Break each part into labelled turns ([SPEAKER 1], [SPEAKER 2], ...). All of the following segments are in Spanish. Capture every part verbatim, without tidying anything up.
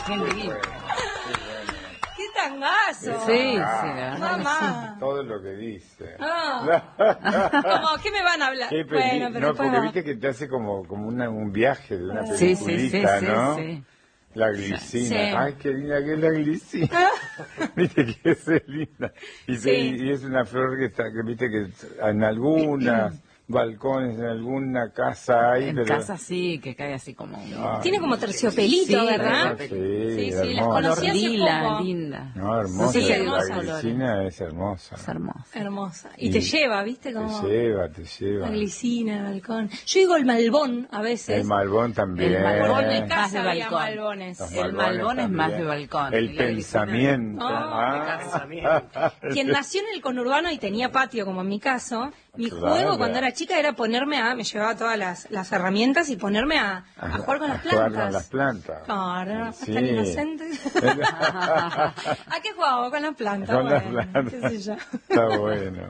[SPEAKER 1] Qué lindo.
[SPEAKER 2] ¡Qué tangazo!
[SPEAKER 1] Sí, sí,
[SPEAKER 2] mamá.
[SPEAKER 3] Todo lo que dice.
[SPEAKER 2] Ah. ¿Cómo? ¿Qué me van a hablar?
[SPEAKER 3] Qué
[SPEAKER 2] Bueno, pero
[SPEAKER 3] no, porque
[SPEAKER 2] va.
[SPEAKER 3] viste que te hace como, como una, un viaje de una
[SPEAKER 1] Sí, sí,
[SPEAKER 3] peliculita,
[SPEAKER 1] sí,
[SPEAKER 3] ¿no?
[SPEAKER 1] sí, sí.
[SPEAKER 3] La glicina.
[SPEAKER 2] Sí.
[SPEAKER 3] Ay, qué linda que es la glicina. Viste que es linda. Y,
[SPEAKER 2] Sí.
[SPEAKER 3] se- y es una flor que está, que viste que en algunas balcones, en alguna casa hay,
[SPEAKER 1] En
[SPEAKER 3] pero...
[SPEAKER 1] casa sí, que cae así como... un-
[SPEAKER 3] Ay,
[SPEAKER 2] Tiene como terciopelito,
[SPEAKER 1] Sí,
[SPEAKER 2] ¿verdad?
[SPEAKER 3] Sí,
[SPEAKER 2] Sí, sí, las
[SPEAKER 3] hermosa.
[SPEAKER 1] Color
[SPEAKER 2] conocí hace
[SPEAKER 1] lila,
[SPEAKER 2] poco.
[SPEAKER 1] linda.
[SPEAKER 3] No, hermosa.
[SPEAKER 1] No sé si
[SPEAKER 2] Sí,
[SPEAKER 1] hay
[SPEAKER 3] la
[SPEAKER 1] dos
[SPEAKER 2] hermosa.
[SPEAKER 3] glicina es hermosa.
[SPEAKER 1] Es hermosa.
[SPEAKER 2] Hermosa. Y,
[SPEAKER 3] Y
[SPEAKER 2] te lleva, ¿viste? Como
[SPEAKER 3] Te lleva, te lleva.
[SPEAKER 2] la glicina, el balcón. Yo digo el malbón a veces.
[SPEAKER 3] El malbón también.
[SPEAKER 1] El malbón
[SPEAKER 2] Por mi
[SPEAKER 1] es más
[SPEAKER 2] casa
[SPEAKER 1] de
[SPEAKER 2] había
[SPEAKER 1] balcón.
[SPEAKER 2] malbones.
[SPEAKER 3] Los
[SPEAKER 1] El
[SPEAKER 3] malbones
[SPEAKER 1] malbón es más
[SPEAKER 3] también.
[SPEAKER 1] de balcón.
[SPEAKER 3] El
[SPEAKER 1] Y la glicina-
[SPEAKER 3] pensamiento.
[SPEAKER 2] Oh,
[SPEAKER 3] Ah.
[SPEAKER 2] Quien nació en el conurbano y tenía patio, como en mi caso, mi
[SPEAKER 3] Claro.
[SPEAKER 2] juego cuando era chica era ponerme a, me llevaba todas las, las herramientas y ponerme a, a jugar con las
[SPEAKER 3] A jugar
[SPEAKER 2] plantas.
[SPEAKER 3] con las plantas.
[SPEAKER 2] Claro, era
[SPEAKER 3] Sí.
[SPEAKER 2] tan inocente. ¿A qué jugaba? Con las plantas.
[SPEAKER 3] Con las
[SPEAKER 2] bueno,
[SPEAKER 3] plantas.
[SPEAKER 2] qué sé yo.
[SPEAKER 3] Está bueno.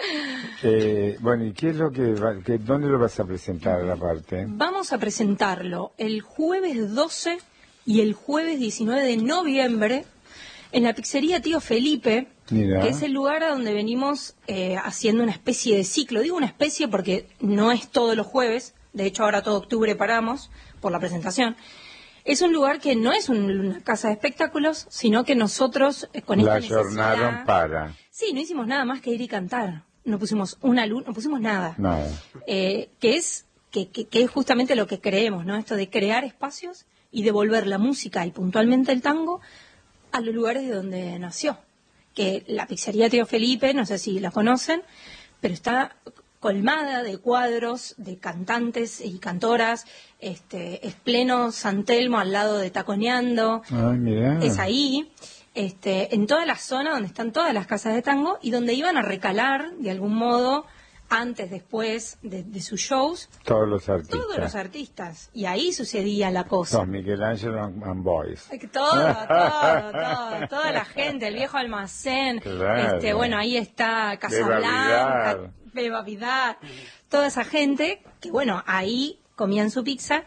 [SPEAKER 3] Eh, bueno, ¿y qué es lo que, va, que dónde lo vas a presentar la parte?
[SPEAKER 2] Vamos a presentarlo el jueves doce y el jueves diecinueve de noviembre en la pizzería Tío Felipe,
[SPEAKER 3] Mira.
[SPEAKER 2] que es el lugar a donde venimos eh, haciendo una especie de ciclo. Digo una especie porque no es todos los jueves, de hecho ahora todo octubre paramos por la presentación. Es un lugar que no es un- una casa de espectáculos, sino que nosotros eh, con
[SPEAKER 3] La
[SPEAKER 2] esta necesidad...
[SPEAKER 3] jornaron para.
[SPEAKER 2] Sí, no hicimos nada más que ir y cantar. No pusimos una luz, no pusimos nada.
[SPEAKER 3] Nada.
[SPEAKER 2] Eh, que es que, que- que es justamente lo que creemos, ¿no? Esto de crear espacios y devolver la música y puntualmente el tango a los lugares de donde nació. Que la pizzería Tío Felipe, no sé si la conocen, pero está colmada de cuadros de cantantes y cantoras. Este, es pleno San Telmo al lado de Taconeando.
[SPEAKER 3] Ay, mira.
[SPEAKER 2] Es ahí, este, en toda la zona donde están todas las casas de tango y donde iban a recalar de algún modo antes, después de, de sus shows,
[SPEAKER 3] Todos los artistas.
[SPEAKER 2] todos los artistas. Y ahí sucedía la cosa.
[SPEAKER 3] Son Michelangelo and Boys.
[SPEAKER 2] Ay, que Todo, todo, todo, toda la gente, el viejo almacén,
[SPEAKER 3] Claro.
[SPEAKER 2] este, bueno, ahí está
[SPEAKER 3] Beba
[SPEAKER 2] Casablanca,
[SPEAKER 3] Vidal.
[SPEAKER 2] Beba Vidal, toda esa gente que, bueno, ahí comían su pizza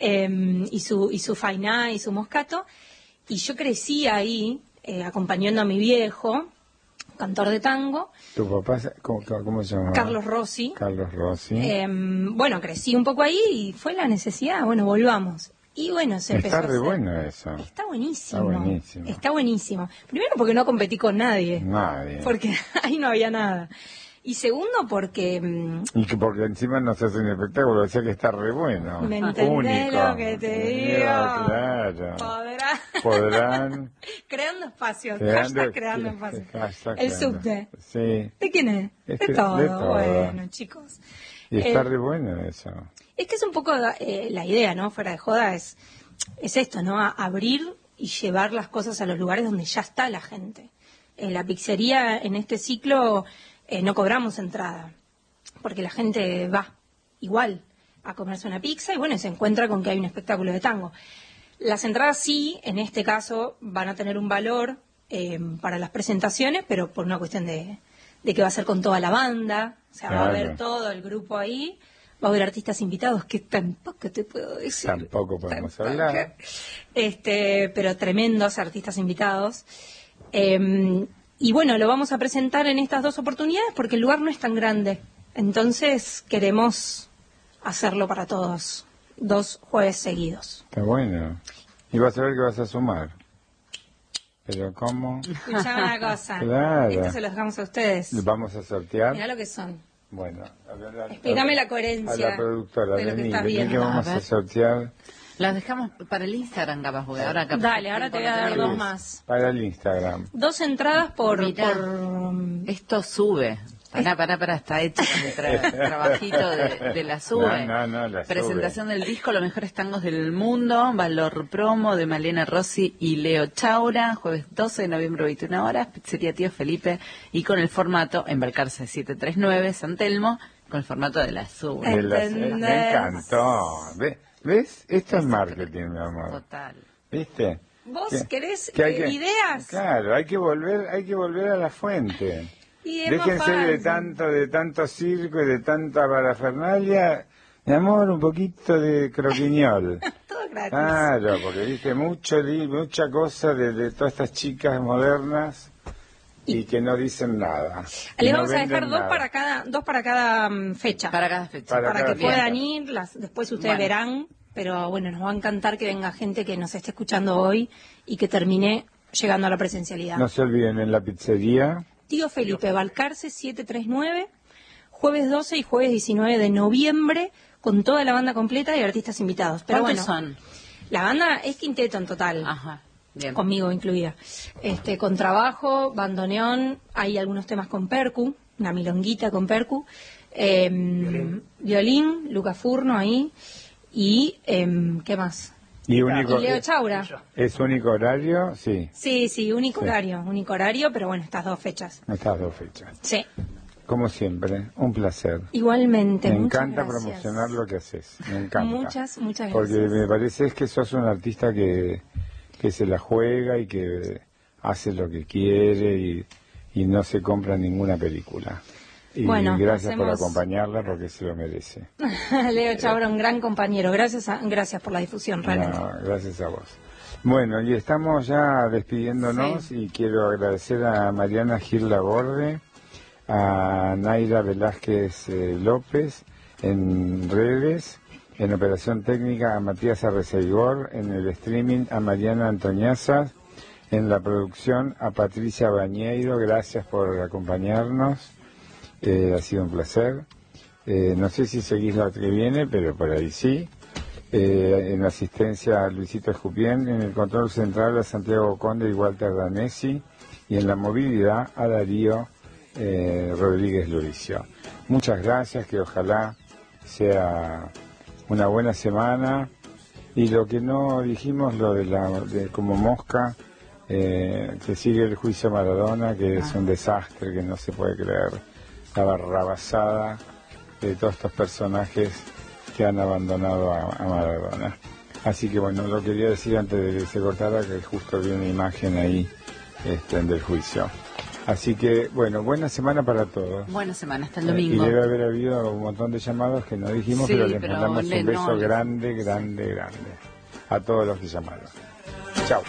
[SPEAKER 2] eh, y su y su fainá y su moscato, y yo crecí ahí eh, acompañando a mi viejo, cantor de tango,
[SPEAKER 3] ¿Tu papá, se- cómo, cómo se llama?
[SPEAKER 2] Carlos Rossi.
[SPEAKER 3] Carlos Rossi.
[SPEAKER 2] Eh, bueno, crecí un poco ahí y fue la necesidad, bueno, volvamos. Y bueno, se empezó
[SPEAKER 3] Está
[SPEAKER 2] a
[SPEAKER 3] re
[SPEAKER 2] hacer.
[SPEAKER 3] bueno eso.
[SPEAKER 2] Está buenísimo.
[SPEAKER 3] Está buenísimo.
[SPEAKER 2] Está buenísimo. Primero porque no competí con nadie.
[SPEAKER 3] Nadie.
[SPEAKER 2] Porque ahí no había nada. Y segundo porque... mm,
[SPEAKER 3] Y que porque encima nos hacen espectáculo, o sea que está re bueno.
[SPEAKER 2] ¿Me entendés
[SPEAKER 3] Único.
[SPEAKER 2] lo que te digo?
[SPEAKER 3] Mira, Claro.
[SPEAKER 2] podrá...
[SPEAKER 3] Podrán.
[SPEAKER 2] creando espacios.
[SPEAKER 3] Creando,
[SPEAKER 2] Hashtag creando espacios.
[SPEAKER 3] hashtag
[SPEAKER 2] El
[SPEAKER 3] creando.
[SPEAKER 2] subte.
[SPEAKER 3] Sí.
[SPEAKER 2] ¿De quién es?
[SPEAKER 3] Es
[SPEAKER 2] de,
[SPEAKER 3] que-
[SPEAKER 2] todo.
[SPEAKER 3] de todo.
[SPEAKER 2] Bueno, chicos.
[SPEAKER 3] Y está
[SPEAKER 2] Eh,
[SPEAKER 3] re bueno eso.
[SPEAKER 2] Es que es un poco eh, la idea, ¿no? Fuera de joda es, es esto, ¿no? A- abrir y llevar las cosas a los lugares donde ya está la gente. En la pizzería, en este ciclo, eh, no cobramos entrada, porque la gente va igual a comerse una pizza y bueno, se encuentra con que hay un espectáculo de tango. Las entradas sí, en este caso, van a tener un valor eh, para las presentaciones, pero por una cuestión de, de que va a ser con toda la banda, o sea, va a
[SPEAKER 3] Claro.
[SPEAKER 2] haber todo el grupo ahí, va a haber artistas invitados, que tampoco te puedo decir.
[SPEAKER 3] Tampoco podemos
[SPEAKER 2] Tampoco.
[SPEAKER 3] hablar.
[SPEAKER 2] Este, pero tremendos artistas invitados. Eh, y bueno, lo vamos a presentar en estas dos oportunidades porque el lugar no es tan grande. Entonces queremos hacerlo para todos. Dos jueves seguidos.
[SPEAKER 3] Está bueno. Y vas a ver que vas a sumar. Pero ¿cómo?
[SPEAKER 2] Escuchame una cosa.
[SPEAKER 3] Claro.
[SPEAKER 2] Esto se lo dejamos a ustedes.
[SPEAKER 3] Vamos a sortear.
[SPEAKER 2] Mirá lo que son.
[SPEAKER 3] Bueno, a ver, a-
[SPEAKER 2] Explícame
[SPEAKER 3] a-
[SPEAKER 2] la coherencia
[SPEAKER 3] A la productora,
[SPEAKER 2] de lo que
[SPEAKER 3] vení,
[SPEAKER 2] estás
[SPEAKER 3] vení
[SPEAKER 2] viendo.
[SPEAKER 3] que vamos
[SPEAKER 1] A
[SPEAKER 3] a,
[SPEAKER 1] ver.
[SPEAKER 3] sortear.
[SPEAKER 1] Las dejamos para el Instagram, capaz, porque ahora capaz.
[SPEAKER 2] Dale, ahora te voy a dar dos
[SPEAKER 3] Sí,
[SPEAKER 2] más.
[SPEAKER 3] Para el Instagram.
[SPEAKER 2] Dos entradas por...
[SPEAKER 1] Mirá.
[SPEAKER 2] por um,
[SPEAKER 1] Esto sube. Pará, pará, pará, está hecho el tra- trabajito de, de la sube.
[SPEAKER 3] No, no, no, la
[SPEAKER 1] Presentación
[SPEAKER 3] sube.
[SPEAKER 1] del disco Los Mejores Tangos del Mundo, Valor Promo de Malena Rossi y Leo Chaura, jueves doce de noviembre, veintiuna horas, Pizzería Tío Felipe, y con el formato Embarcarse siete tres nueve, San Telmo, con el formato de la sube.
[SPEAKER 3] De las-
[SPEAKER 2] ¿Entendés?
[SPEAKER 3] me encantó. ¿Ves? ¿Ves? Esto es marketing, mi amor.
[SPEAKER 1] Total.
[SPEAKER 3] ¿Viste?
[SPEAKER 2] ¿Vos
[SPEAKER 3] Que-
[SPEAKER 2] querés
[SPEAKER 3] que hay
[SPEAKER 2] eh,
[SPEAKER 3] que-
[SPEAKER 2] ideas?
[SPEAKER 3] Claro, hay que volver, hay que volver a la fuente.
[SPEAKER 2] Y es más
[SPEAKER 3] Déjense de
[SPEAKER 2] fácil.
[SPEAKER 3] tanto, de tanto circo y de tanta parafernalia. Mi amor, un poquito de croquiñol.
[SPEAKER 2] Todo gratis.
[SPEAKER 3] Claro, porque viste mucho, li- mucha cosa de, de todas estas chicas modernas y que no dicen nada. y
[SPEAKER 2] Les
[SPEAKER 3] no
[SPEAKER 2] vamos a dejar
[SPEAKER 3] venden
[SPEAKER 2] dos
[SPEAKER 3] nada.
[SPEAKER 2] para cada dos para cada mm, fecha.
[SPEAKER 1] Para cada fecha.
[SPEAKER 3] Para
[SPEAKER 2] para
[SPEAKER 3] cada
[SPEAKER 2] que
[SPEAKER 3] fecha.
[SPEAKER 2] puedan ir, las, después ustedes
[SPEAKER 1] Bueno.
[SPEAKER 2] verán, pero bueno, nos va a encantar que venga gente que nos esté escuchando hoy y que termine llegando a la presencialidad.
[SPEAKER 3] No se olviden, en la pizzería,
[SPEAKER 2] Tío Felipe, Balcarce setecientos treinta y nueve, jueves doce y jueves diecinueve de noviembre, con toda la banda completa y artistas invitados. Pero
[SPEAKER 1] ¿Cuántos
[SPEAKER 2] bueno,
[SPEAKER 1] son?
[SPEAKER 2] la banda es quinteto en total.
[SPEAKER 1] Ajá, bien.
[SPEAKER 2] Conmigo incluida. Este, con trabajo, bandoneón, hay algunos temas con percu, una milonguita con percu, eh, violín. violín, Luca Furno ahí, y eh, ¿qué más?
[SPEAKER 3] y único,
[SPEAKER 2] Y Leo Chaura.
[SPEAKER 3] ¿es único horario? Sí,
[SPEAKER 2] Sí, sí, único
[SPEAKER 3] Sí.
[SPEAKER 2] horario, único horario, pero bueno, estas dos fechas.
[SPEAKER 3] estas dos fechas.
[SPEAKER 2] Sí,
[SPEAKER 3] Como siempre, un placer.
[SPEAKER 2] igualmente.
[SPEAKER 3] Me
[SPEAKER 2] muchas
[SPEAKER 3] encanta
[SPEAKER 2] gracias.
[SPEAKER 3] promocionar lo que haces, me encanta.
[SPEAKER 2] Muchas, muchas
[SPEAKER 3] Porque
[SPEAKER 2] gracias.
[SPEAKER 3] me parece es que sos un artista que, que se la juega y que hace lo que quiere y, y no se compra ninguna película. Y
[SPEAKER 2] Bueno,
[SPEAKER 3] gracias por
[SPEAKER 2] hacemos-
[SPEAKER 3] acompañarla porque se lo merece.
[SPEAKER 2] Leo Chaura, un gran compañero. Gracias, a- gracias por la difusión, realmente.
[SPEAKER 3] No, gracias a vos. Bueno, y estamos ya despidiéndonos
[SPEAKER 2] Sí.
[SPEAKER 3] y quiero agradecer a Mariana Gil Laborde, a Naira Velázquez eh, López en redes, en operación técnica a Matías Arreceigor, en el streaming a Mariana Antoniazas, en la producción a Patricia Bañeiro, gracias por acompañarnos, eh, ha sido un placer. Eh, no sé si seguís lo que viene, pero por ahí sí. Eh, en la asistencia a Luisito Escupien, en el control central a Santiago Conde y Walter Danesi, y en la movilidad a Darío eh, Rodríguez Luricio. Muchas gracias, que ojalá sea una buena semana. Y lo que no dijimos, lo de la de como mosca, eh, que sigue el juicio Maradona, que es un desastre, que no se puede creer, la barrabasada de todos estos personajes que han abandonado a, a Maradona. Así que bueno, lo quería decir antes de que se cortara, que justo vi una imagen ahí este, del juicio. Así que bueno, buena semana para todos.
[SPEAKER 1] Buena semana, hasta el
[SPEAKER 3] Eh, y
[SPEAKER 1] domingo.
[SPEAKER 3] debe haber habido un montón de llamados que no dijimos,
[SPEAKER 1] Sí,
[SPEAKER 3] pero les
[SPEAKER 1] pero
[SPEAKER 3] mandamos
[SPEAKER 1] le-
[SPEAKER 3] un beso
[SPEAKER 1] no les-
[SPEAKER 3] grande, grande, grande a todos los que llamaron.